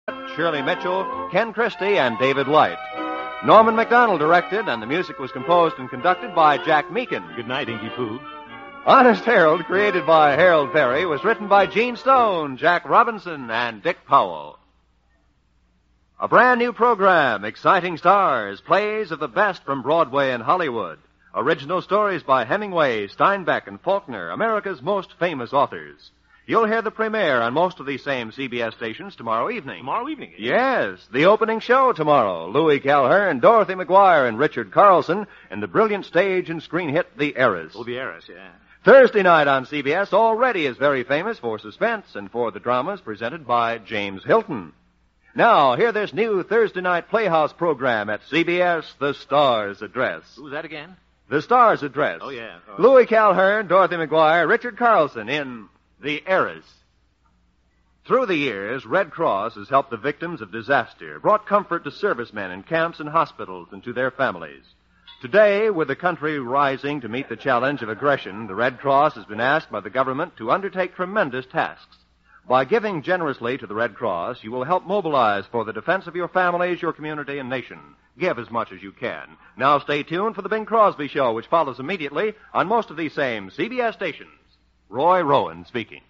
Shirley Mitchell, Ken Christie, and David Light. Norman MacDonald directed, and the music was composed and conducted by Jack Meakin. Good night, Inky Pooh. Honest Harold, created by Harold Perry, was written by Gene Stone, Jack Robinson, and Dick Powell. A brand new program, exciting stars, plays of the best from Broadway and Hollywood. Original stories by Hemingway, Steinbeck, and Faulkner, America's most famous authors. You'll hear the premiere on most of these same CBS stations tomorrow evening. Tomorrow evening? Yes, the opening show tomorrow. Louis Calhern, Dorothy McGuire, and Richard Carlson in the brilliant stage and screen hit The Heiress. Oh, The Heiress, yeah. Thursday night on CBS already is very famous for suspense and for the dramas presented by James Hilton. Now, hear this new Thursday night Playhouse program at CBS, The Star's Address. Who's that again? The Star's Address. Oh, yeah. Oh. Louis Calhern, Dorothy McGuire, Richard Carlson in The Heiress. Through the years, Red Cross has helped the victims of disaster, brought comfort to servicemen in camps and hospitals and to their families. Today, with the country rising to meet the challenge of aggression, the Red Cross has been asked by the government to undertake tremendous tasks. By giving generously to the Red Cross, you will help mobilize for the defense of your families, your community, and nation. Give as much as you can. Now stay tuned for the Bing Crosby Show, which follows immediately on most of these same CBS stations. Roy Rowan speaking.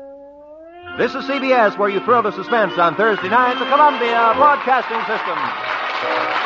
This is CBS, where you thrill to suspense on Thursday night, the Columbia Broadcasting System.